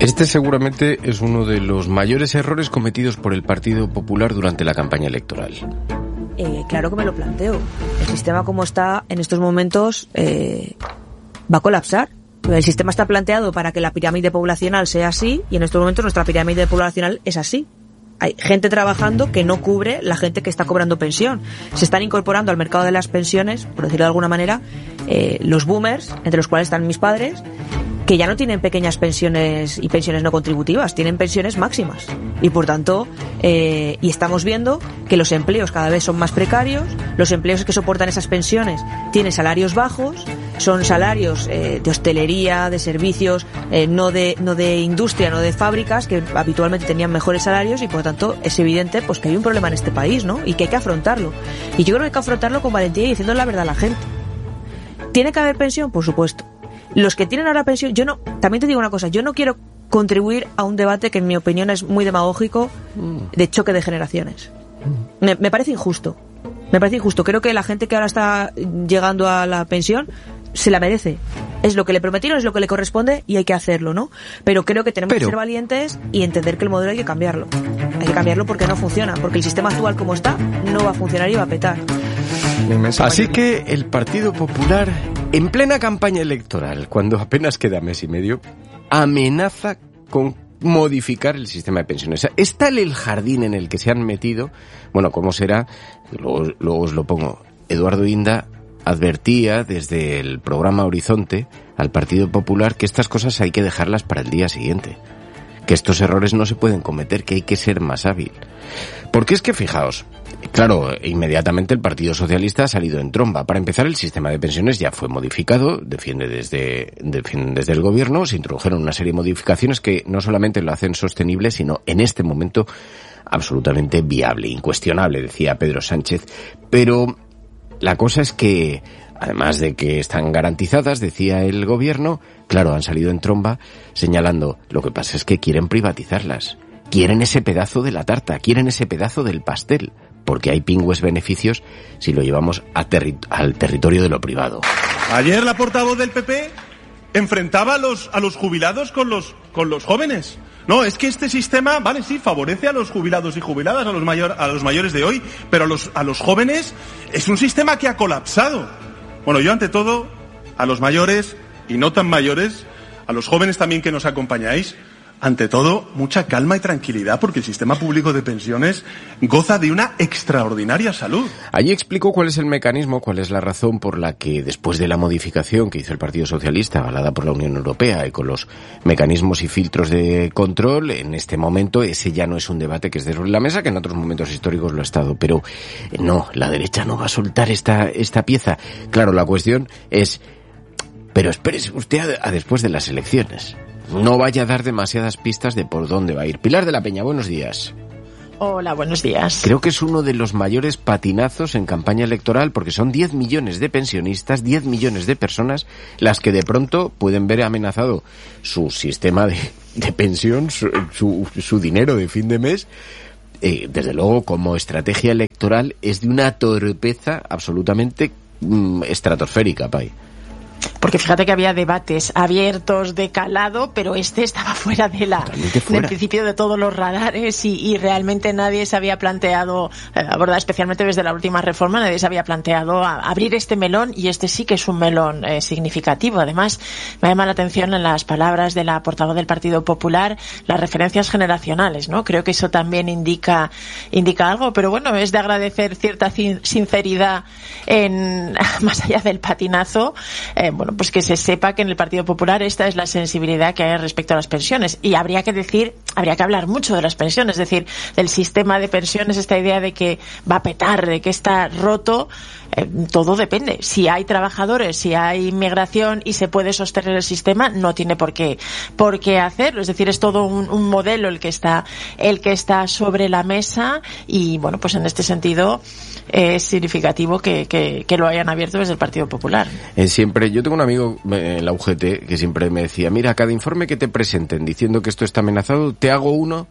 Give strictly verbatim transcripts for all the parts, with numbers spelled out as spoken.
Este seguramente es uno de los mayores errores cometidos por el Partido Popular durante la campaña electoral. Eh, claro que me lo planteo. El sistema como está en estos momentos eh, va a colapsar. El sistema está planteado para que la pirámide poblacional sea así y en estos momentos nuestra pirámide poblacional es así. Hay gente trabajando que no cubre la gente que está cobrando pensión. Se están incorporando al mercado de las pensiones, por decirlo de alguna manera, eh, los boomers, entre los cuales están mis padres, que ya no tienen pequeñas pensiones y pensiones no contributivas, tienen pensiones máximas. Y por tanto, eh, y estamos viendo que los empleos cada vez son más precarios, los empleos que soportan esas pensiones tienen salarios bajos, son salarios eh, de hostelería, de servicios, eh, no de no de industria, no de fábricas, que habitualmente tenían mejores salarios y por tanto es evidente pues que hay un problema en este país, ¿no? Y que hay que afrontarlo. Y yo creo que hay que afrontarlo con valentía y diciendo la verdad a la gente. ¿Tiene que haber pensión? Por supuesto. Los que tienen ahora pensión, yo no, también te digo una cosa, yo no quiero contribuir a un debate que en mi opinión es muy demagógico, de choque de generaciones. Me, me parece injusto. Me parece injusto. Creo que la gente que ahora está llegando a la pensión se la merece. Es lo que le prometieron, es lo que le corresponde y hay que hacerlo, ¿no? Pero creo que tenemos Pero... que ser valientes y entender que el modelo hay que cambiarlo. Hay que cambiarlo porque no funciona, porque el sistema actual como está no va a funcionar y va a petar. Así que el Partido Popular, en plena campaña electoral, cuando apenas queda mes y medio, amenaza con modificar el sistema de pensiones. ¿Es tal el jardín en el que se han metido? Bueno, ¿cómo será? Luego, luego os lo pongo. Eduardo Inda advertía desde el programa Horizonte al Partido Popular que estas cosas hay que dejarlas para el día siguiente, que estos errores no se pueden cometer, que hay que ser más hábil. Porque es que, fijaos, claro, inmediatamente el Partido Socialista ha salido en tromba. Para empezar, el sistema de pensiones ya fue modificado, defiende desde, defiende desde el gobierno, se introdujeron una serie de modificaciones que no solamente lo hacen sostenible, sino en este momento absolutamente viable, incuestionable, decía Pedro Sánchez. Pero la cosa es que, además de que están garantizadas, decía el gobierno, claro, han salido en tromba señalando, lo que pasa es que quieren privatizarlas. Quieren ese pedazo de la tarta, quieren ese pedazo del pastel, porque hay pingües beneficios si lo llevamos a terri- al territorio de lo privado. Ayer la portavoz del P P enfrentaba a los, a los jubilados con los, con los jóvenes. No, es que este sistema, vale, sí, favorece a los jubilados y jubiladas, a los, mayor, a los mayores de hoy, pero a los, a los jóvenes es un sistema que ha colapsado. Bueno, yo ante todo, a los mayores y no tan mayores, a los jóvenes también que nos acompañáis, ante todo, mucha calma y tranquilidad, porque el sistema público de pensiones goza de una extraordinaria salud. Allí explicó cuál es el mecanismo, cuál es la razón por la que, después de la modificación que hizo el Partido Socialista, avalada por la Unión Europea, y con los mecanismos y filtros de control, en este momento ese ya no es un debate que esté sobre la mesa, que en otros momentos históricos lo ha estado. Pero no, la derecha no va a soltar esta, esta pieza. Claro, la cuestión es, pero espérese usted a, a después de las elecciones. No vaya a dar demasiadas pistas de por dónde va a ir. Pilar de la Peña, buenos días. Hola, buenos días. Creo que es uno de los mayores patinazos en campaña electoral porque son diez millones de pensionistas, diez millones de personas las que de pronto pueden ver amenazado su sistema de, de pensión, su, su, su dinero de fin de mes. Eh, desde luego, como estrategia electoral es de una torpeza absolutamente mm, estratosférica, Pai. Porque fíjate que había debates abiertos de calado, pero este estaba fuera de la fuera. del principio de todos los radares y, y realmente nadie se había planteado eh, abordar, especialmente desde la última reforma, nadie se había planteado a, abrir este melón, y este sí que es un melón eh, significativo. Además, me llama la atención en las palabras de la portavoz del Partido Popular las referencias generacionales, ¿no? Creo que eso también indica indica algo, pero bueno, es de agradecer cierta sinceridad en más allá del patinazo. Eh, bueno, pues que se sepa que en el Partido Popular esta es la sensibilidad que hay respecto a las pensiones. Y habría que decir, habría que hablar mucho de las pensiones, es decir, del sistema de pensiones, esta idea de que va a petar, de que está roto. Eh, todo depende. Si hay trabajadores, si hay migración y se puede sostener el sistema, no tiene por qué por qué hacerlo. Es decir, es todo un, un modelo el que está el que está sobre la mesa y bueno, pues en este sentido es significativo que, que, que lo hayan abierto desde el Partido Popular. Eh, siempre, yo tengo un amigo en la U G T que siempre me decía, mira, cada informe que te presenten diciendo que esto está amenazado, te hago uno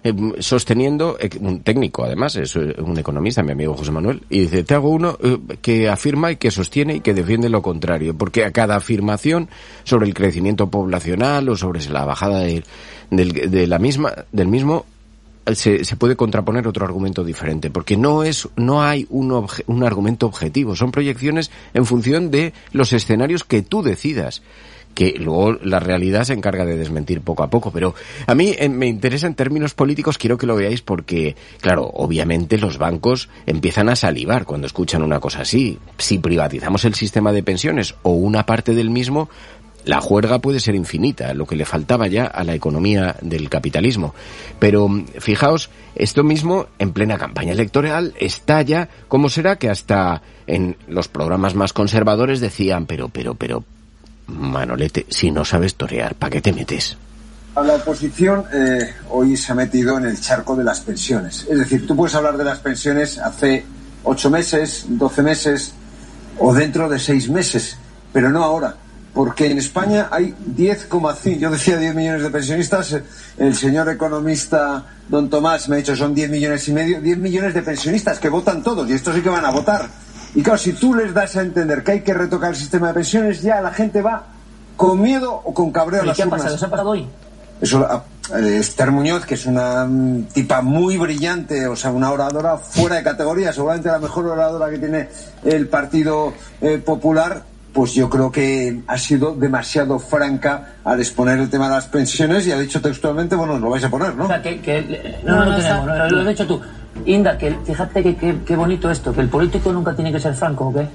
eh, sosteniendo, eh, un técnico además, es un economista, mi amigo José Manuel, y dice, te hago uno eh, que afirma y que sostiene y que defiende lo contrario, porque a cada afirmación sobre el crecimiento poblacional o sobre la bajada de, de, de la misma, del mismo, Se, se puede contraponer otro argumento diferente, porque no es, no hay un, obje, un argumento objetivo, son proyecciones en función de los escenarios que tú decidas, que luego la realidad se encarga de desmentir poco a poco. Pero a mí eh, me interesa en términos políticos, quiero que lo veáis porque, claro, obviamente los bancos empiezan a salivar cuando escuchan una cosa así. Si privatizamos el sistema de pensiones o una parte del mismo, la juerga puede ser infinita, lo que le faltaba ya a la economía del capitalismo. Pero fijaos, esto mismo en plena campaña electoral estalla. ¿Cómo será que hasta en los programas más conservadores decían, pero, pero, pero, Manolete, si no sabes torear, ¿para qué te metes? La oposición eh, hoy se ha metido en el charco de las pensiones. Es decir, tú puedes hablar de las pensiones hace ocho meses, doce meses o dentro de seis meses, pero no ahora. Porque en España hay diez coma cinco, yo decía diez millones de pensionistas, el señor economista don Tomás me ha dicho son diez millones y medio, diez millones de pensionistas que votan todos, y estos sí que van a votar. Y claro, si tú les das a entender que hay que retocar el sistema de pensiones, ya la gente va con miedo o con cabreo a las urnas. ¿Y qué ha pasado? ¿Se ha parado hoy? Eso, eh, Esther Muñoz, que es una um, tipa muy brillante, o sea, una oradora fuera de categoría, seguramente la mejor oradora que tiene el Partido eh, Popular, pues yo creo que ha sido demasiado franca al exponer el tema de las pensiones y ha dicho textualmente, bueno, lo vais a poner, ¿no? O sea, que, que no, no, no lo tenemos, no, lo has dicho tú. Inda, que fíjate que, que, que bonito esto, que el político nunca tiene que ser franco, ¿o qué?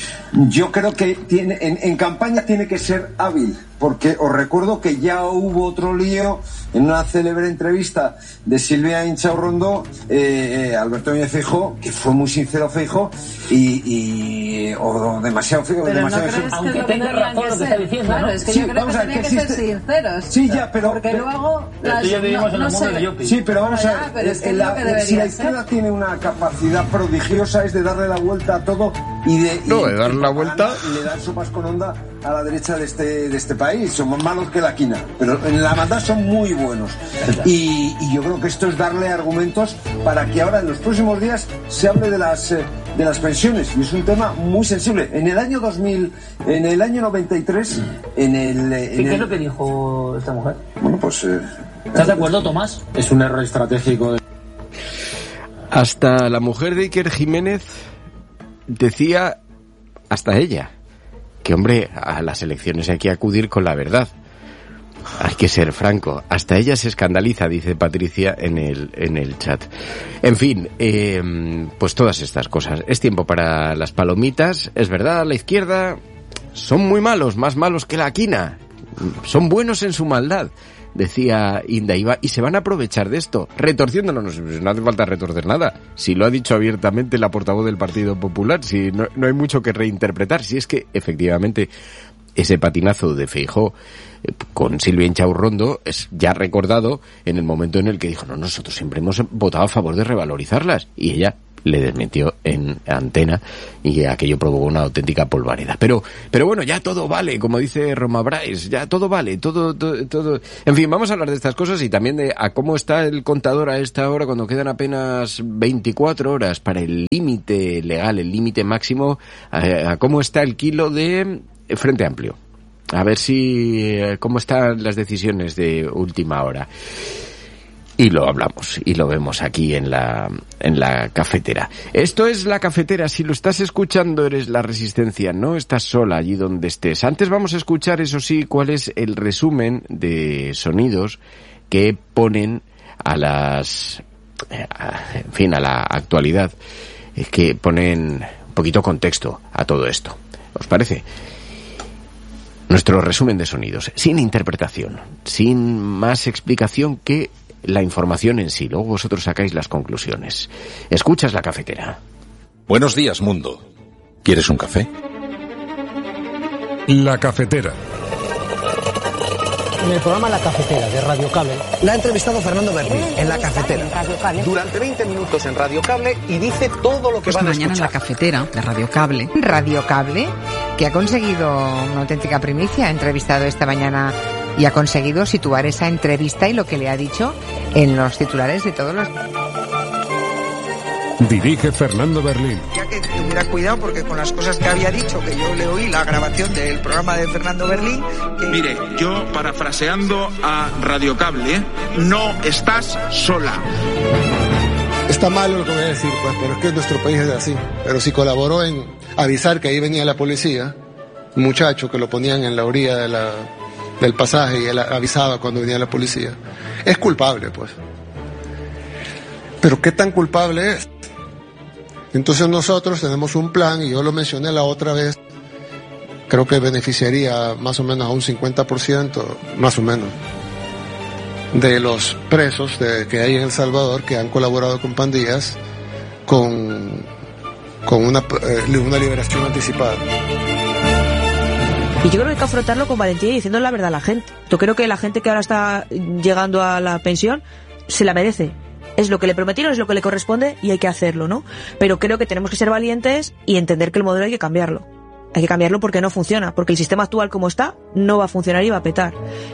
Yo creo que tiene, en, en campaña tiene que ser hábil, porque os recuerdo que ya hubo otro lío en una célebre entrevista de Silvia Inchaurrondo, eh, eh, Alberto Núñez Feijóo, que fue muy sincero Feijóo, y, y o demasiado feo, pero demasiado no crees feo. Aunque que tenga razón lo que ser, está diciendo, claro, ¿no? es que Sí, yo creo que vamos a ver, tienen que que ser existe- sinceros. Sí, ya, pero- Porque pero- luego... Pero tú y yo vivimos en el mundo de Yuppie. Sí, pero vamos Bueno, a ya, pero es que ver, es la- lo que debería si la ser. izquierda tiene una capacidad prodigiosa es de darle la vuelta a todo y de... No, y- de darle la vuelta. Y le dan sopas con onda a la derecha de este, de este país. Son más malos que la quina, pero en la maldad son muy buenos. Y, y yo creo que esto es darle argumentos para que ahora en los próximos días se hable de las... Eh, de las pensiones, y es un tema muy sensible. En el año dos mil, en el año noventa y tres, en el... En ¿Qué, el... ¿Qué es lo que dijo esta mujer? Bueno, pues... Eh... ¿Estás de acuerdo, Tomás? Es un error estratégico de... Hasta la mujer de Iker Jiménez decía, hasta ella, que hombre, a las elecciones hay que acudir con la verdad. Hay que ser franco. Hasta ella se escandaliza, dice Patricia en el en el chat. En fin, eh, pues todas estas cosas. Es tiempo para las palomitas. Es verdad, la izquierda son muy malos, más malos que la quina. Son buenos en su maldad, decía Inda Iba, y se van a aprovechar de esto, retorciéndonos. No hace falta retorcer nada. Si lo ha dicho abiertamente la portavoz del Partido Popular, si no, no hay mucho que reinterpretar. Si es que, efectivamente, ese patinazo de Feijóo con Silvia Inchaurrondo es ya recordado en el momento en el que dijo, no, nosotros siempre hemos votado a favor de revalorizarlas, y ella le desmentió en antena y aquello provocó una auténtica polvareda. Pero pero bueno, ya todo vale, como dice Roma Bryce, ya todo vale, todo, todo, todo. En fin, vamos a hablar de estas cosas y también de a cómo está el contador a esta hora cuando quedan apenas veinticuatro horas para el límite legal, el límite máximo, a, a cómo está el kilo de Frente Amplio. A ver si cómo están las decisiones de última hora. Y lo hablamos y lo vemos aquí en la en la cafetera. Esto es La Cafetera. Si lo estás escuchando, eres La Resistencia. No estás sola allí donde estés. Antes vamos a escuchar, eso sí, cuál es el resumen de sonidos que ponen a las... A, en fin, a la actualidad. Que ponen un poquito contexto a todo esto. ¿Os parece? Nuestro resumen de sonidos, sin interpretación, sin más explicación que la información en sí. Luego vosotros sacáis las conclusiones. Escuchas La Cafetera. Buenos días, mundo. ¿Quieres un café? La Cafetera. En el programa La Cafetera de Radio Cable la ha entrevistado Fernando Berni en La Cafetera durante veinte minutos en Radio Cable y dice todo lo que pues van a mañana escuchar. En La Cafetera de Radio Cable. Radio Cable, que ha conseguido una auténtica primicia. Ha entrevistado esta mañana y ha conseguido situar esa entrevista y lo que le ha dicho en los titulares de todos los... Dirige Fernando Berlín. Ya que tuviera cuidado porque con las cosas que había dicho, que yo le oí la grabación del programa de Fernando Berlín... Que... Mire, yo parafraseando a Radio Cable, ¿eh? No estás sola. Está malo lo que voy a decir, pues, pero es que nuestro país es así. Pero si colaboró en avisar que ahí venía la policía, un muchacho que lo ponían en la orilla de la, del pasaje y él avisaba cuando venía la policía, es culpable, pues. Pero ¿qué tan culpable es? Entonces nosotros tenemos un plan, y yo lo mencioné la otra vez, creo que beneficiaría más o menos a un cincuenta por ciento, más o menos, de los presos de, que hay en El Salvador que han colaborado con pandillas con, con una, eh, una liberación anticipada. Y yo creo que hay que afrontarlo con valentía y diciendo la verdad a la gente. Yo creo que la gente que ahora está llegando a la pensión se la merece. Es lo que le prometieron, es lo que le corresponde y hay que hacerlo, ¿no? Pero creo que tenemos que ser valientes y entender que el modelo hay que cambiarlo. Hay que cambiarlo porque no funciona, porque el sistema actual como está no va a funcionar y va a petar.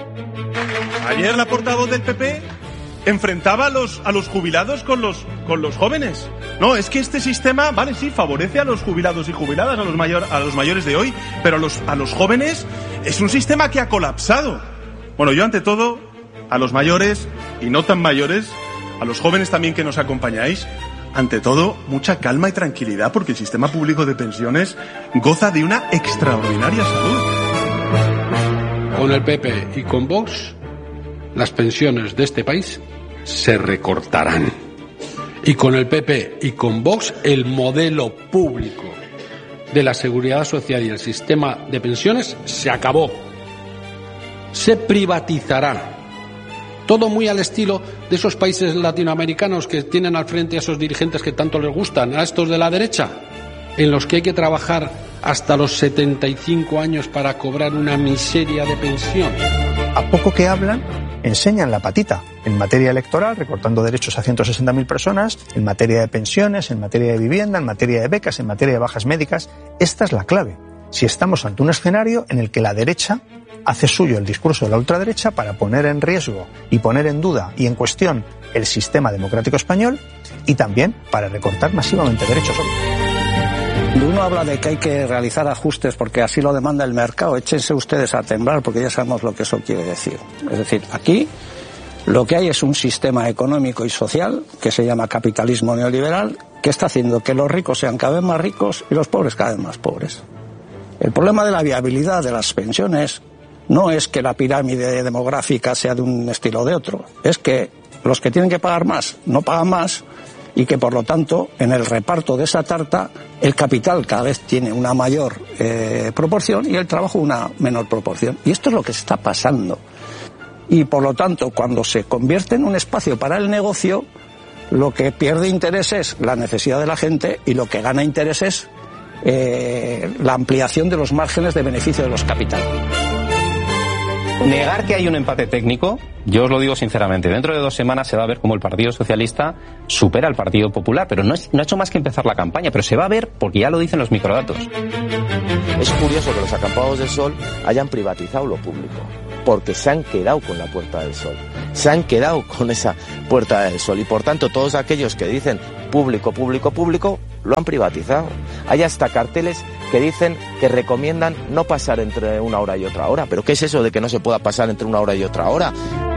Ayer la portavoz del P P enfrentaba a los, a los jubilados con los, con los jóvenes. No, es que este sistema, vale, sí, favorece a los jubilados y jubiladas, a los, mayor, a los mayores de hoy, pero a los, a los jóvenes es un sistema que ha colapsado. Bueno, yo ante todo, a los mayores y no tan mayores, a los jóvenes también que nos acompañáis, ante todo, mucha calma y tranquilidad, porque el sistema público de pensiones goza de una extraordinaria salud. Con el P P y con Vox, las pensiones de este país se recortarán. Y con el P P y con Vox, el modelo público de la seguridad social y el sistema de pensiones se acabó. Se privatizará. Todo muy al estilo de esos países latinoamericanos que tienen al frente a esos dirigentes que tanto les gustan, a estos de la derecha, en los que hay que trabajar hasta los setenta y cinco años para cobrar una miseria de pensión. A poco que hablan, enseñan la patita en materia electoral, recortando derechos a ciento sesenta mil personas, en materia de pensiones, en materia de vivienda, en materia de becas, en materia de bajas médicas. Esta es la clave. Si estamos ante un escenario en el que la derecha hace suyo el discurso de la ultraderecha para poner en riesgo y poner en duda y en cuestión el sistema democrático español y también para recortar masivamente derechos. Cuando uno habla de que hay que realizar ajustes porque así lo demanda el mercado, échense ustedes a temblar porque ya sabemos lo que eso quiere decir. Es decir, aquí lo que hay es un sistema económico y social que se llama capitalismo neoliberal que está haciendo que los ricos sean cada vez más ricos y los pobres cada vez más pobres. El problema de la viabilidad de las pensiones no es que la pirámide demográfica sea de un estilo o de otro, es que los que tienen que pagar más no pagan más y que por lo tanto en el reparto de esa tarta el capital cada vez tiene una mayor eh, proporción y el trabajo una menor proporción. Y esto es lo que está pasando. Y por lo tanto cuando se convierte en un espacio para el negocio, lo que pierde interés es la necesidad de la gente y lo que gana interés es eh, la ampliación de los márgenes de beneficio de los capitales. Negar que hay un empate técnico, yo os lo digo sinceramente, dentro de dos semanas se va a ver cómo el Partido Socialista supera al Partido Popular, pero no, es, no ha hecho más que empezar la campaña, pero se va a ver porque ya lo dicen los microdatos. Es curioso que los acampados del Sol hayan privatizado lo público, porque se han quedado con la Puerta del Sol, se han quedado con esa Puerta del Sol y por tanto todos aquellos que dicen público, público, público, lo han privatizado. Hay hasta carteles que dicen que recomiendan no pasar entre una hora y otra hora. ¿Pero qué es eso de que no se pueda pasar entre una hora y otra hora?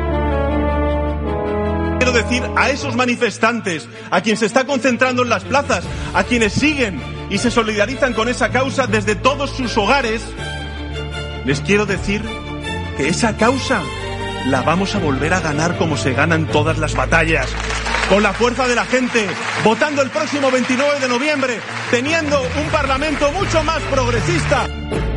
Quiero decir a esos manifestantes, a quienes se está concentrando en las plazas, a quienes siguen y se solidarizan con esa causa desde todos sus hogares, les quiero decir que esa causa la vamos a volver a ganar como se ganan todas las batallas. Con la fuerza de la gente, votando el próximo veintinueve de noviembre, teniendo un Parlamento mucho más progresista.